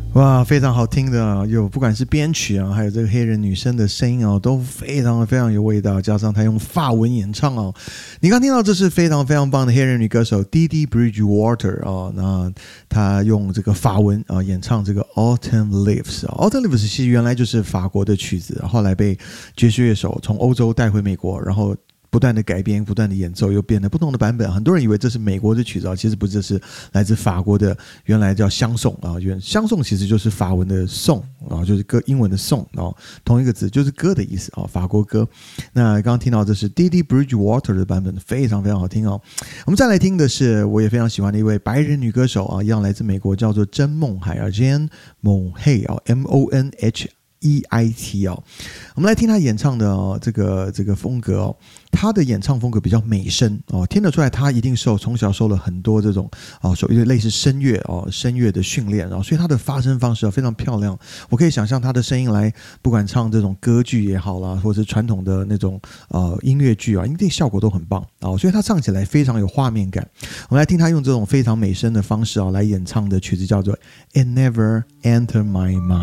哇，非常好听的啊，有不管是编曲啊，还有这个黑人女生的声音哦，都非常非常有味道，加上她用法文演唱哦。你刚听到这是非常非常棒的黑人女歌手 Dee Bridgewater 哦，那她用这个法文啊演唱这个 Autumn Leaves。Autumn Leaves 其实原来就是法国的曲子，后来被爵士乐手从欧洲带回美国，然后不断的改编，不断的演奏，又变得不同的版本。很多人以为这是美国的曲子啊，其实不是，这是来自法国的，原来叫相送啊。相送其实就是法文的颂啊，就是歌英文的颂啊，同一个字就是歌的意思啊，法国歌。那刚刚听到这是 Dee Bridgewater 的版本，非常非常好听哦。我们再来听的是我也非常喜欢的一位白人女歌手啊，一样来自美国，叫做甄孟海啊 ，Jan Monheit 啊 ，MONHEIT 哦，我们来听他演唱的哦，这个风格哦，他的演唱风格比较美声哦，听得出来他一定从小受了很多这种哦，所谓类似声乐哦，声乐的训练，然后所以他的发声方式非常漂亮。我可以想象他的声音来，不管唱这种歌剧也好啦，或者是传统的那种音乐剧啊，一定效果都很棒哦，所以他唱起来非常有画面感。我们来听他用这种非常美声的方式啊来演唱的曲子，叫做《It Never Enter My Mind》。